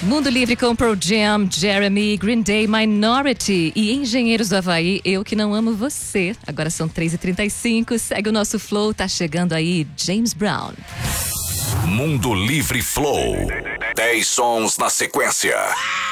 Mundo Livre com Pearl Jam, Jeremy, Green Day, Minority e Engenheiros do Havaí, Eu Que Não Amo Você. Agora são 3h35, segue o nosso flow, tá chegando aí James Brown. Mundo Livre Flow. 10 sons na sequência.